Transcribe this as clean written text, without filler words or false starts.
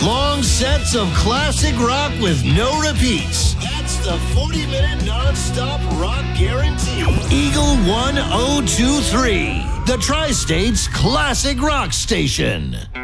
Long sets of classic rock with no repeats. That's the 40-minute non-stop rock guarantee. Eagle 1023, the Tri-State's classic rock station.